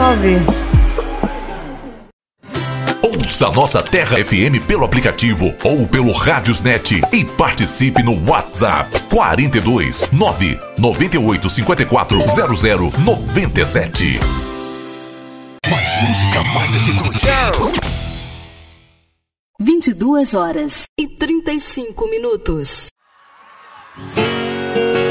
9. Ouça nossa Terra FM pelo aplicativo ou pelo Radiosnet e participe no WhatsApp 42 9 98 54 00 97. Mais música, mais atitude. 22 horas e 35 minutos.